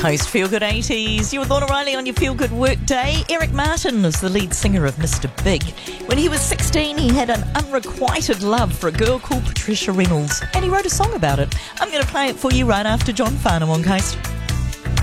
Coast Feel Good 80s. You're with Lorna Riley on your Feel Good Work Day. Eric Martin was the lead singer of Mr. Big. When he was 16, he had an unrequited love for a girl called Patricia Reynolds, and he wrote a song about it. I'm going to play it for you right after John Farnham on Coast.